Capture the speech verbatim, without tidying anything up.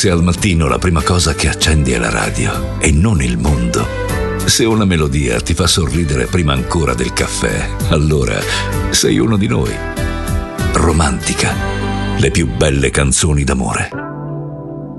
Se al mattino la prima cosa che accendi è la radio e non il mondo, se una melodia ti fa sorridere prima ancora del caffè, allora sei uno di noi. Romantica, le più belle canzoni d'amore.